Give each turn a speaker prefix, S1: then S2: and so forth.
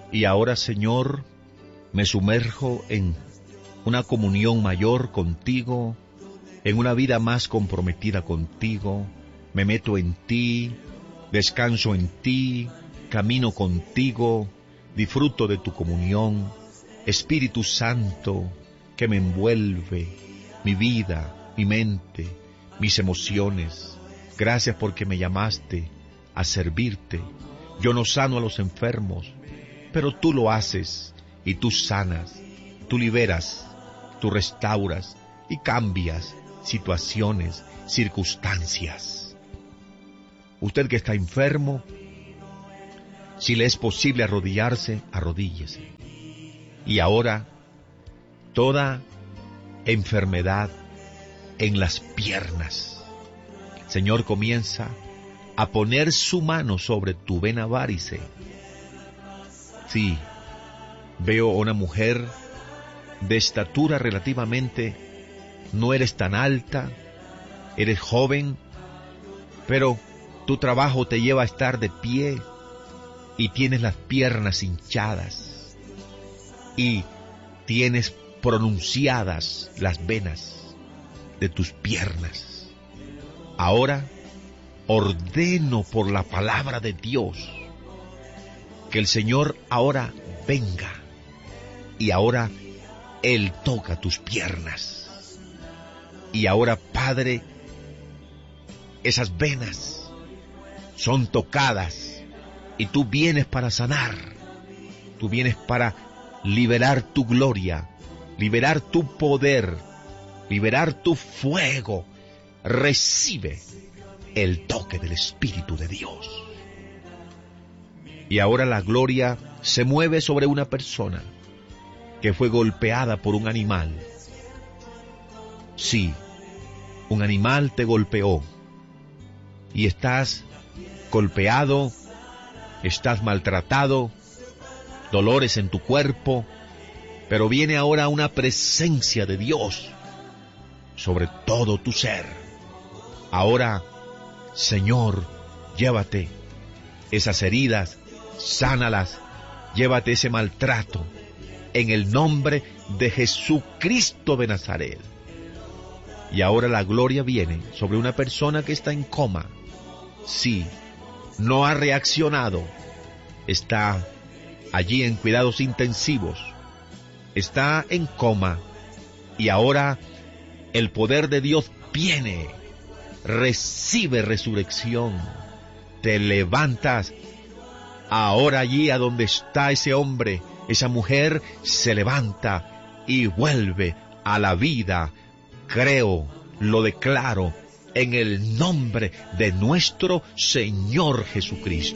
S1: Y ahora, Señor, me sumerjo en una comunión mayor contigo, en una vida más comprometida contigo. Me meto en ti, descanso en ti, camino contigo, disfruto de tu comunión. Espíritu Santo, que me envuelve, mi vida, mi mente, mis emociones. Gracias porque me llamaste a servirte. Yo no sano a los enfermos, pero tú lo haces, y tú sanas, tú liberas, tú restauras y cambias situaciones, circunstancias. Usted que está enfermo, si le es posible arrodillarse, arrodíllese. Y ahora, toda enfermedad en las piernas, Señor, comienza a poner su mano sobre tu vena várice. Sí, veo una mujer de estatura relativamente, no eres tan alta, eres joven, pero tu trabajo te lleva a estar de pie y tienes las piernas hinchadas y tienes pronunciadas las venas de tus piernas. Ahora ordeno por la palabra de Dios que el Señor ahora venga y ahora Él toca tus piernas. Y ahora, Padre, esas venas son tocadas y tú vienes para sanar, tú vienes para liberar tu gloria, liberar tu poder, liberar tu fuego. Recibe el toque del Espíritu de Dios. Y ahora la gloria se mueve sobre una persona que fue golpeada por un animal. Sí, un animal te golpeó y estás golpeado, estás maltratado, dolores en tu cuerpo, pero viene ahora una presencia de Dios sobre todo tu ser. Ahora, Señor, llévate esas heridas, sánalas, llévate ese maltrato, en el nombre de Jesucristo de Nazaret. Y ahora la gloria viene sobre una persona que está en coma. Sí, no ha reaccionado, está allí en cuidados intensivos, está en coma, y ahora el poder de Dios viene, recibe resurrección, te levantas. Ahora allí a donde está ese hombre, esa mujer se levanta y vuelve a la vida. Creo, lo declaro, en el nombre de nuestro Señor Jesucristo.